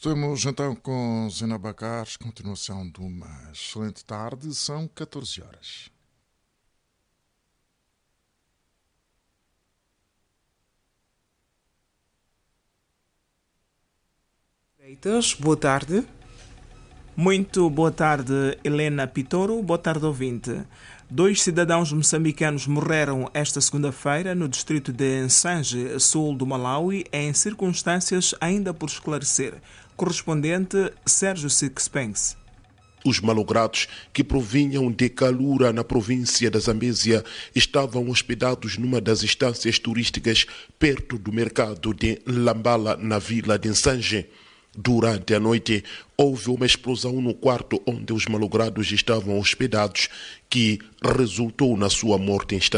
Estamos então com Zena Bacares, continuação de uma excelente tarde, são 14 horas. Boa tarde. Muito boa tarde, Helena Pitoro. Boa tarde, ouvinte. 2 cidadãos moçambicanos morreram esta segunda-feira no distrito de Nsanje, sul do Malawi, em circunstâncias ainda por esclarecer. Correspondente Sérgio Sixpence. Os malogrados, que provinham de Kalura, na província da Zambésia, estavam hospedados numa das estâncias turísticas perto do mercado de Lambala, na vila de Nsanje. Durante a noite, houve uma explosão no quarto onde os malogrados estavam hospedados, que resultou na sua morte instantânea.